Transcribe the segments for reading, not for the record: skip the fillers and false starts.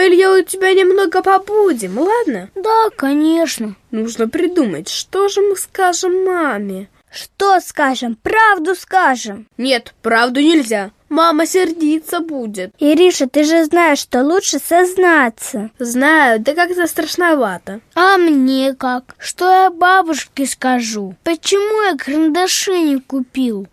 Мы, Илья, у тебя немного побудем, ладно? Да, конечно. Нужно придумать, что же мы скажем маме. Что скажем? Правду скажем. Нет, правду нельзя. Мама сердиться будет. Ириша, ты же знаешь, что лучше сознаться. Знаю, да как-то страшновато. А мне как? Что я бабушке скажу? Почему я карандаши не купил?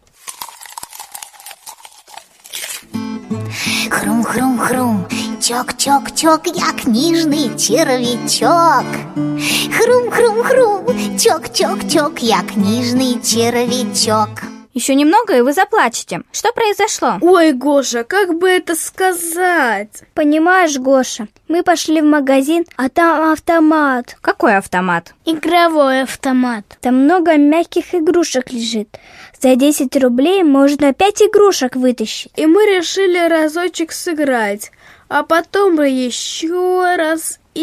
Хрум-хрум-хрум, чок-чок-чок, я книжный червячок. Хрум-хрум-хрум, чок-чок-чок, я книжный червячок. Еще немного, и вы заплачете. Что произошло? Ой, Гоша, как бы это сказать? Понимаешь, Гоша, мы пошли в магазин, а там автомат. Какой автомат? Игровой автомат. Там много мягких игрушек лежит. За 10 рублей можно 5 игрушек вытащить. И мы решили разочек сыграть, а потом еще раз и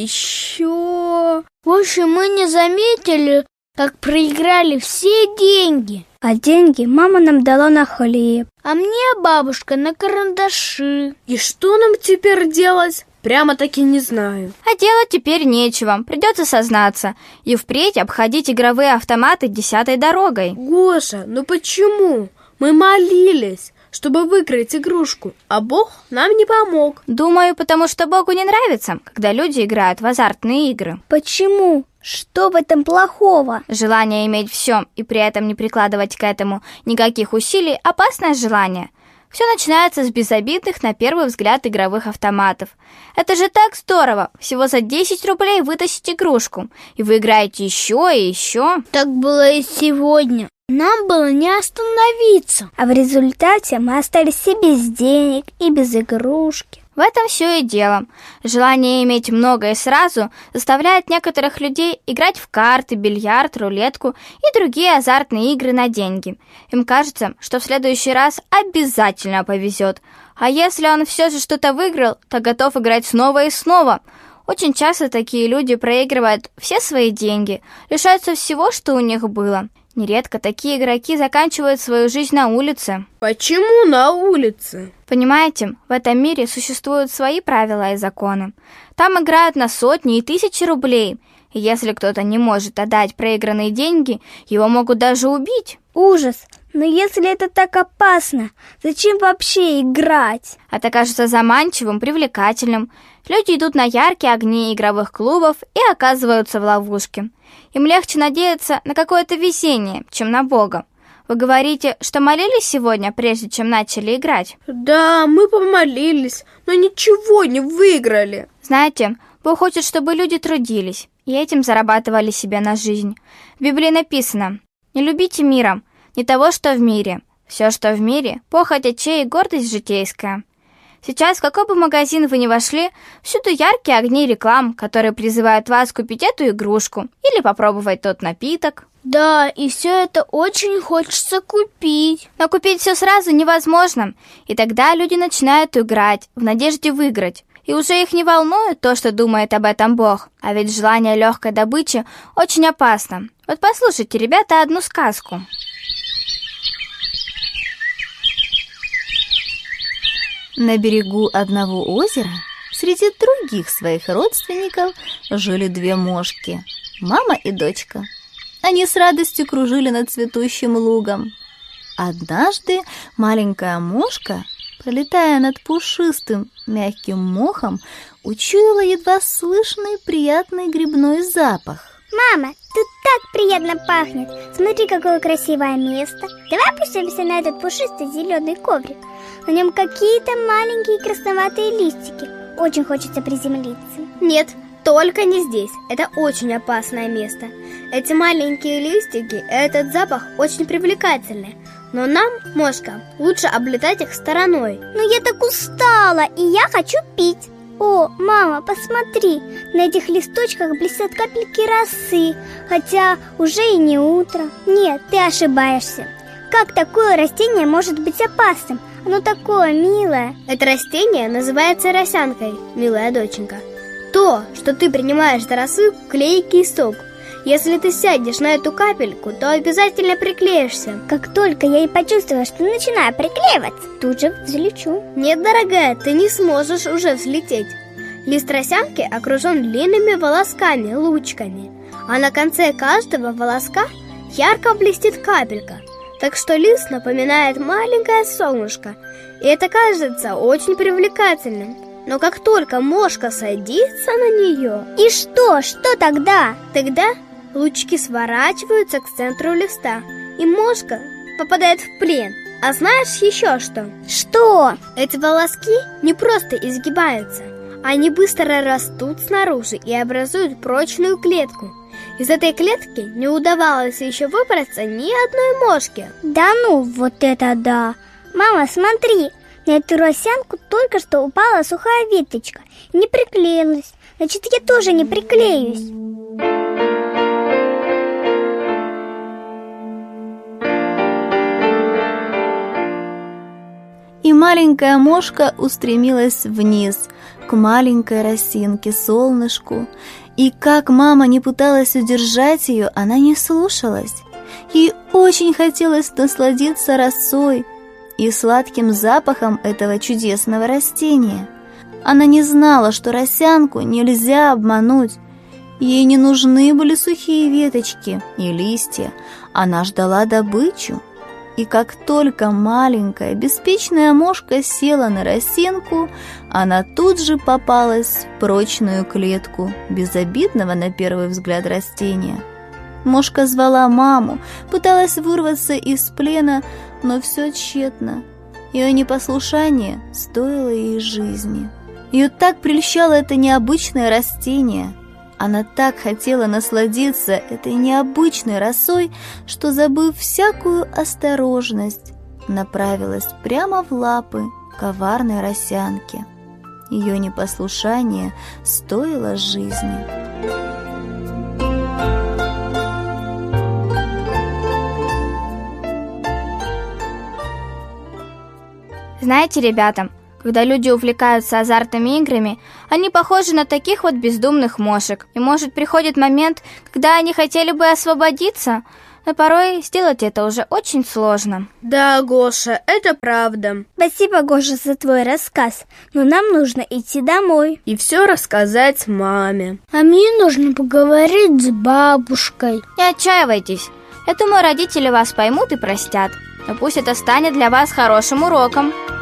еще. В общем, мы не заметили, как проиграли все деньги. А деньги мама нам дала на хлеб. А мне бабушка на карандаши. И что нам теперь делать? Прямо-таки не знаю. А делать теперь нечего, придется сознаться. И впредь обходить игровые автоматы 10-й дорогой. Гоша, ну почему? Мы молились, чтобы выиграть игрушку, а Бог нам не помог. Думаю, потому что Богу не нравится, когда люди играют в азартные игры. Почему? Что в этом плохого? Желание иметь все и при этом не прикладывать к этому никаких усилий – опасное желание. Все начинается с безобидных, на первый взгляд, игровых автоматов. Это же так здорово! Всего за 10 рублей вытащить игрушку. И вы играете еще и еще. Так было и сегодня. Нам было не остановиться. А в результате мы остались и без денег, и без игрушки. В этом все и дело. Желание иметь много и сразу заставляет некоторых людей играть в карты, бильярд, рулетку и другие азартные игры на деньги. Им кажется, что в следующий раз обязательно повезет. А если он все же что-то выиграл, то готов играть снова и снова. Очень часто такие люди проигрывают все свои деньги, лишаются всего, что у них было. Нередко такие игроки заканчивают свою жизнь на улице. Почему на улице? Понимаете, в этом мире существуют свои правила и законы. Там играют на сотни и тысячи рублей. И если кто-то не может отдать проигранные деньги, его могут даже убить. Ужас! Но если это так опасно, зачем вообще играть? Это кажется заманчивым, привлекательным. Люди идут на яркие огни игровых клубов и оказываются в ловушке. Им легче надеяться на какое-то везение, чем на Бога. Вы говорите, что молились сегодня, прежде чем начали играть? Да, мы помолились, но ничего не выиграли. Знаете, Бог хочет, чтобы люди трудились и этим зарабатывали себе на жизнь. В Библии написано: «Не любите мира, не того, что в мире. Все, что в мире, похоть очей и гордость житейская». Сейчас, в какой бы магазин вы ни вошли, всюду яркие огни реклам, которые призывают вас купить эту игрушку или попробовать тот напиток. Да, и все это очень хочется купить. Но купить все сразу невозможно, и тогда люди начинают играть в надежде выиграть. И уже их не волнует то, что думает об этом Бог. А ведь желание легкой добычи очень опасно. Вот послушайте, ребята, одну сказку. На берегу одного озера среди других своих родственников жили две мошки, мама и дочка. Они с радостью кружили над цветущим лугом. Однажды маленькая мошка, пролетая над пушистым мягким мохом, учуяла едва слышный приятный грибной запах. Мама, тут так приятно пахнет. Смотри, какое красивое место. Давай опустимся на этот пушистый зеленый коврик. На нем какие-то маленькие красноватые листики. Очень хочется приземлиться. Нет, только не здесь. Это очень опасное место. Эти маленькие листики, этот запах очень привлекательный. Но нам, мошка, лучше облетать их стороной. Но я так устала, и я хочу пить. О, мама, посмотри, на этих листочках блестят капельки росы, хотя уже и не утро. Нет, ты ошибаешься. Как такое растение может быть опасным? Оно такое милое. Это растение называется росянкой, милая доченька. То, что ты принимаешь за росу, клейкий сок. Если ты сядешь на эту капельку, то обязательно приклеишься. Как только я и почувствую, что начинаю приклеиваться, тут же взлечу. Нет, дорогая, ты не сможешь уже взлететь. Лист росянки окружен длинными волосками, лучками, а на конце каждого волоска ярко блестит капелька, так что лист напоминает маленькое солнышко, и это кажется очень привлекательным. Но как только мошка садится на нее... И что? Что тогда? Тогда лучки сворачиваются к центру листа, и мошка попадает в плен. А знаешь еще что? Что? Эти волоски не просто изгибаются, они быстро растут снаружи и образуют прочную клетку. Из этой клетки не удавалось еще выбраться ни одной мошке. Да ну, вот это да! Мама, смотри, на эту росянку только что упала сухая веточка и не приклеилась. Значит, я тоже не приклеюсь. И маленькая мошка устремилась вниз, к маленькой росинке, солнышку. И как мама не пыталась удержать ее, она не слушалась. Ей очень хотелось насладиться росой и сладким запахом этого чудесного растения. Она не знала, что росянку нельзя обмануть. Ей не нужны были сухие веточки и листья. Она ждала добычу. И как только маленькая беспечная мошка села на росинку, она тут же попалась в прочную клетку безобидного на первый взгляд растения. Мошка звала маму, пыталась вырваться из плена, но все тщетно. Ее непослушание стоило ей жизни. Ее так прельщало это необычное растение. Она так хотела насладиться этой необычной росой, что, забыв всякую осторожность, направилась прямо в лапы коварной росянки. Ее непослушание стоило жизни. Знаете, ребята, когда люди увлекаются азартными играми, они похожи на таких вот бездумных мошек. И может приходит момент, когда они хотели бы освободиться, но порой сделать это уже очень сложно. Да, Гоша, это правда. Спасибо, Гоша, за твой рассказ. Но нам нужно идти домой. И все рассказать маме. А мне нужно поговорить с бабушкой. Не отчаивайтесь. Я думаю, родители вас поймут и простят. Но пусть это станет для вас хорошим уроком.